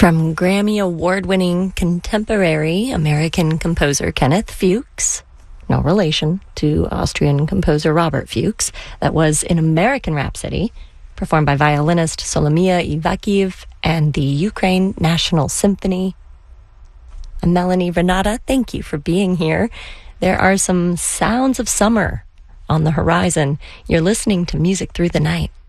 From Grammy Award-winning contemporary American composer Kenneth Fuchs, no relation to Austrian composer Robert Fuchs, that was In American Rhapsody, performed by violinist Solomia Ivakhiv and the Ukraine National Symphony. And Melanie Renata, thank you for being here. There are some sounds of summer on the horizon. You're listening to Music Through the Night.